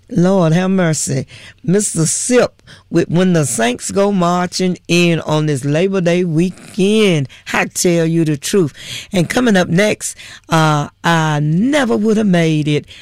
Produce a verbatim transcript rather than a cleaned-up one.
Lord have mercy. Mister Sip, with when the Saints go marching in on this Labor Day weekend. I tell you the truth. And coming up next, uh, I never would have made it